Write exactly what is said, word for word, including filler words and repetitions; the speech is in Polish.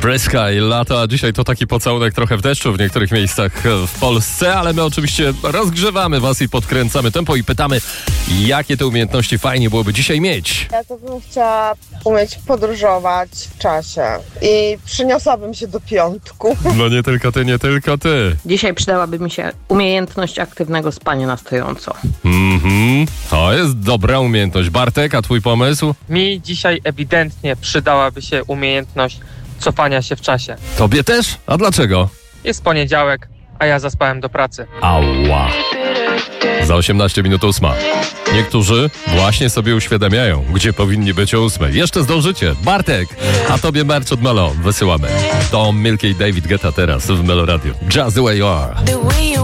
Bryska i lata. Dzisiaj to taki pocałunek trochę w deszczu w niektórych miejscach w Polsce, ale my oczywiście rozgrzewamy was i podkręcamy tempo i pytamy, jakie te umiejętności fajnie byłoby dzisiaj mieć. Ja to bym chciała umieć podróżować w czasie i przyniosłabym się do piątku. No nie tylko ty, nie tylko ty. Dzisiaj przydałaby mi się umiejętność aktywnego spania na stojąco. Mhm, to jest dobra umiejętność. Bartek, a twój pomysł? Mi dzisiaj ewidentnie przydałaby się umiejętność cofania się w czasie. Tobie też? A dlaczego? Jest poniedziałek, a ja zaspałem do pracy. Ała. Za osiemnaście minut ósma. Niektórzy właśnie sobie uświadamiają, gdzie powinni być o ósmej. Jeszcze zdążycie. Bartek, a tobie merch od Melo wysyłamy. To Milky i David Guetta teraz w Melo Radio. Just the way you are.